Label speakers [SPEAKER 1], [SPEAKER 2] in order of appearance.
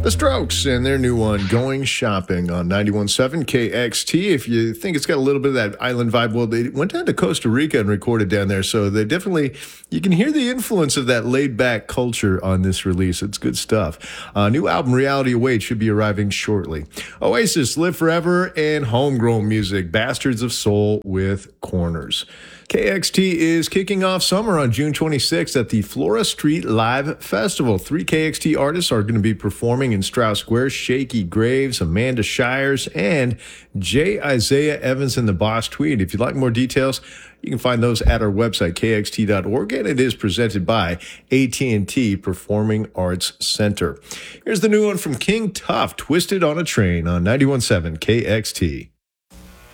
[SPEAKER 1] The Strokes and their new one, Going Shopping, on 91.7 KXT. If you think it's got a little bit of that island vibe, well, they went down to Costa Rica and recorded down there, so they definitely, you can hear the influence of that laid-back culture on this release. It's good stuff. New album, Reality Awaits, should be arriving shortly. Oasis, Live Forever, and homegrown music, Bastards of Soul with Corners. KXT is kicking off summer on June 26th at the Flora Street Live Festival. 3 KXT artists are going to be performing in Strauss Square: Shaky Graves, Amanda Shires, and J. Isaiah Evans and the Boss Tweed. If you'd like more details, you can find those at our website, kxt.org, and it is presented by AT&T Performing Arts Center. Here's the new one from King Tuff, Twisted on a Train, on 91.7 KXT.